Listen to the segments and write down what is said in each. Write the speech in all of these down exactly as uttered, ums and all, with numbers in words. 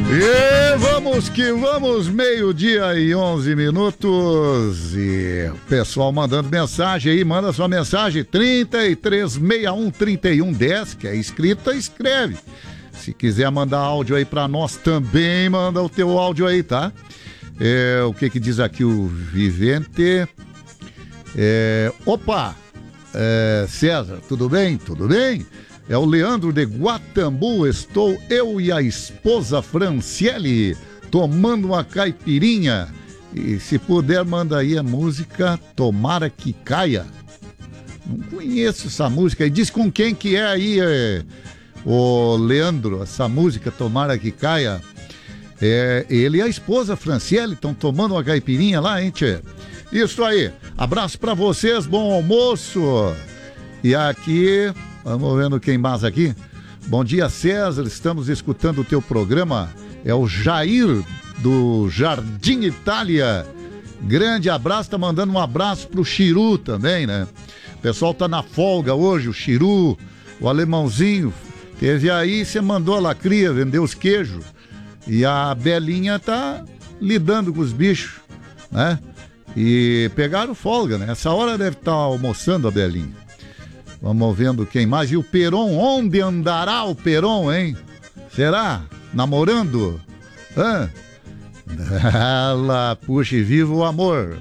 E vamos que vamos, meio-dia e onze minutos. E o pessoal mandando mensagem aí, manda sua mensagem trinta e três sessenta e um, trinta e um dez, que é escrita, escreve. Se quiser mandar áudio aí pra nós também, manda o teu áudio aí, tá? É, o que que diz aqui o Vivente? É, opa! É, César, tudo bem? Tudo bem? É o Leandro de Guatambu, estou eu e a esposa Franciele tomando uma caipirinha. E se puder, manda aí a música Tomara que Caia. Não conheço essa música. E diz com quem que é aí, é, o Leandro, essa música Tomara que Caia. É, ele e a esposa Franciele estão tomando uma caipirinha lá, hein, tchê? Isso aí. Abraço pra vocês, bom almoço. E aqui... Vamos vendo quem mais aqui. Bom dia, César. Estamos escutando o teu programa. É o Jair, do Jardim Itália. Grande abraço. Tá mandando um abraço pro Chiru também, né? O pessoal tá na folga hoje. O Chiru, o alemãozinho. Teve aí, você mandou a lacria, vendeu os queijos. E a Belinha tá lidando com os bichos, né? E pegaram folga, né? Essa hora deve estar almoçando a Belinha. Vamos vendo quem mais. E o Peron, onde andará o Peron, hein? Será? Namorando? Hã? Ela, puxa, viva o amor.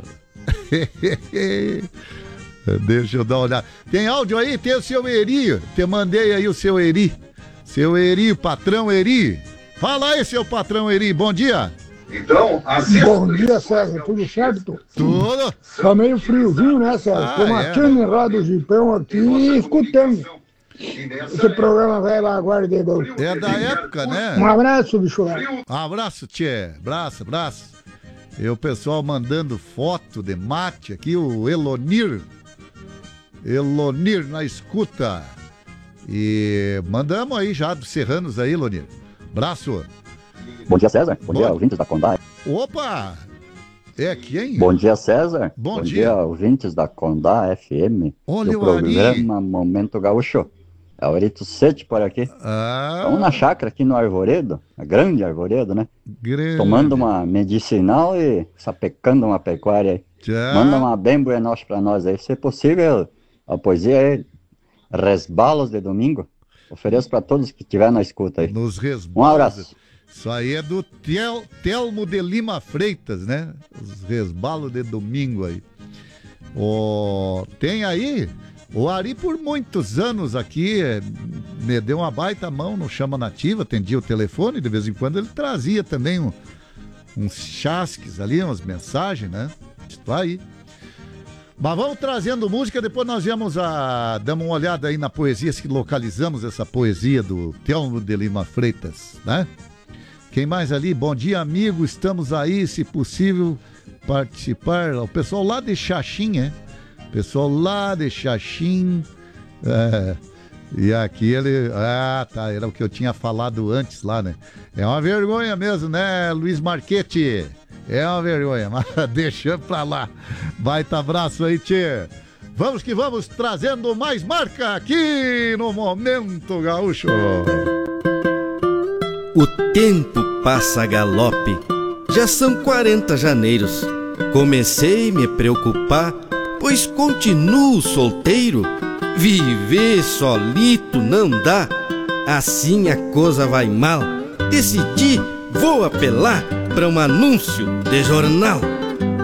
Deixa eu dar uma olhada. Tem áudio aí? Tem o seu Eri. Te mandei aí o seu Eri. Seu Eri, patrão Eri. Fala aí, seu patrão Eri. Bom dia. Então, assim... Bom dia, César. Tudo certo? Tudo. Tá meio friozinho, né, César? Tô Ah, matando em Rádio Gipão aqui e escutando esse programa velho lá agora de gol. É da época, né? Um abraço, bicho. Um abraço, tchê. Abraço, abraço. E o pessoal mandando foto de mate aqui, o Elonir. Elonir na escuta. E mandamos aí já dos Serranos aí, Elonir. Abraço. Bom dia, César. Bom, Bom dia, ouvintes da Condá. Opa! É quem? Bom dia, César. Bom, Bom dia. dia, ouvintes da Condá F M. Olha do o Ari. programa Momento Gaúcho. É o Arito Sete por aqui. Ah. Estamos na chácara aqui no Arvoredo, a grande Arvoredo, né? Grande. Tomando uma medicinal e sapecando uma pecuária aí. Já. Manda uma bem buenos pra nós aí. Se é possível, a poesia aí, Resbalos de Domingo. Ofereço pra todos que estiver na escuta aí. Nos resbalos. Um abraço. Isso aí é do Tel, Telmo de Lima Freitas, né? Os resbalos de domingo aí. Oh, tem aí, o Ari por muitos anos aqui é, me deu uma baita mão no Chama Nativa, atendia o telefone, de vez em quando ele trazia também um, uns chasques ali, umas mensagens, né? Isso aí. Mas vamos trazendo música, depois nós viemos a... damos uma olhada aí na poesia, se localizamos essa poesia do Telmo de Lima Freitas, né? Quem mais ali? Bom dia, amigo. Estamos aí, se possível, participar. O pessoal lá de Xaxim, é? O pessoal lá de Xaxim. É, e aqui ele... Ah, tá. Era o que eu tinha falado antes lá, né? É uma vergonha mesmo, né, Luiz Marchetti? É uma vergonha, mas deixa pra lá. Baita abraço aí, tchê. Vamos que vamos, trazendo mais marca aqui no Momento Gaúcho. O tempo passa a galope, já são quarenta janeiros. Comecei a me preocupar, pois continuo solteiro. Viver solito não dá, assim a coisa vai mal. Decidi, vou apelar pra um anúncio de jornal.